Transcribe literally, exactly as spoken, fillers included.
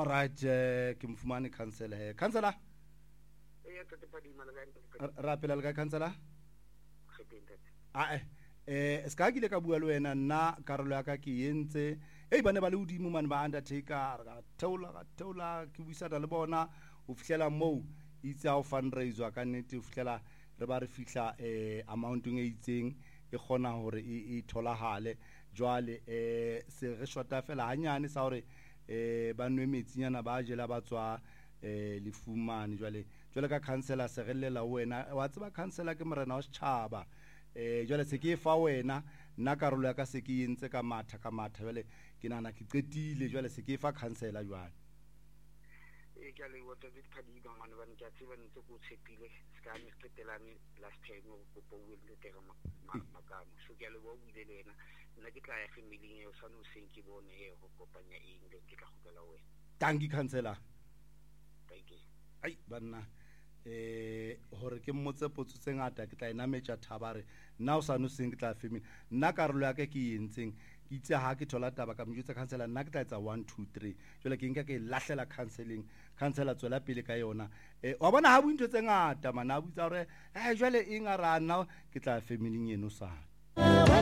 All right, uh, ke mfumane councillor he. Councillor? Eh tse pa di malaka ra pela le ka councillor? Ah eh ska ke le ka bua le wena nna karolo ya ka ke yentse ei bane ba le udimo man ba undertaker ga theola ga theola ke buisana le bona o fihlela mo itse a o fundraise ka nnete o fihlela re ba re fihla eh amounting e itseng e khona hore e tholahale jwale eh se re shota fela hanyane sa hore eh ba nwe metsinyana ba jela ba tswa eh lefumane jwale jwale ka councillor se rellela wena wa tseba councillor ke morena wa setjhaba eh jwale se ke fa wena nna karolo ya ka se ke yentse ka matha ka matha jwale ke nana ke qetile jwale se ke fa councillor jwale e ke le wotse di phadi ba mane ba ntse tseba ntse go tshepile ska mi qetelane last time go go will le tega makamo so ke le bo bile lena nna ke tla ya family e o sana o senki bone e go kopanya eng le ke tla go tla wena tangi councillor thank you ai banna eh hore ke mmotse potso tse ngata ke tla ina metša thabare nna o sa no seng ke tla family nna karolo ya ka ke yentseng ke itse ha ke thola taba ka mjutsa councillor nna ke tla etsa one two three jole ke nka ke lahlela counseling councillor tswela pele ka yona eh wa bona ha bu ntse tse ngata mana a butsa hore eh jole eng a rana ke tla family eno sa